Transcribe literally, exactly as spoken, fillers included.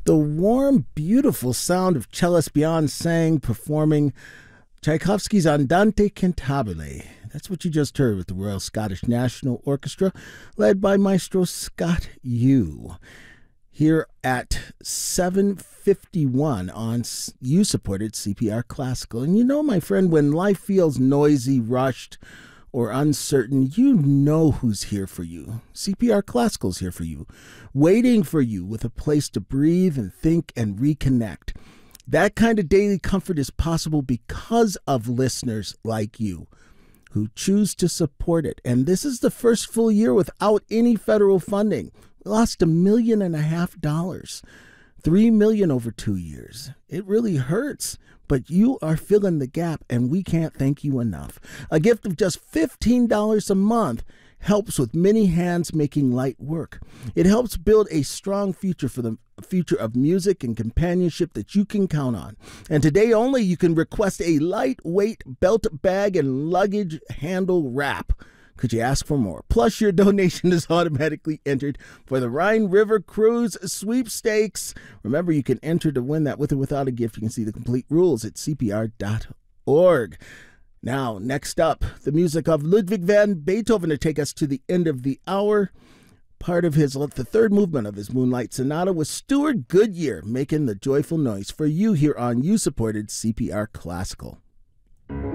The warm, beautiful sound of cellist Bjorn Sang performing Tchaikovsky's Andante Cantabile. That's what you just heard with the Royal Scottish National Orchestra, led by Maestro Scott Yu. Here at seven fifty-one on you-supported C P R Classical. And you know, my friend, when life feels noisy, rushed, or uncertain, you know who's here for you. C P R Classical's here for you, waiting for you with a place to breathe and think and reconnect. That kind of daily comfort is possible because of listeners like you who choose to support it. And this is the first full year without any federal funding. We lost a million and a half dollars, three million over two years. It really hurts. But you are filling the gap, and we can't thank you enough. A gift of just fifteen dollars a month helps with many hands making light work. It helps build a strong future for the future of music and companionship that you can count on. And today only, you can request a lightweight belt bag and luggage handle wrap. Could you ask for more? Plus, your donation is automatically entered for the Rhine River Cruise Sweepstakes. Remember, you can enter to win that with or without a gift. You can see the complete rules at C P R dot org. Now, next up, the music of Ludwig van Beethoven to take us to the end of the hour. Part of his, the third movement of his Moonlight Sonata was Stuart Goodyear making the joyful noise for you here on you-supported C P R Classical.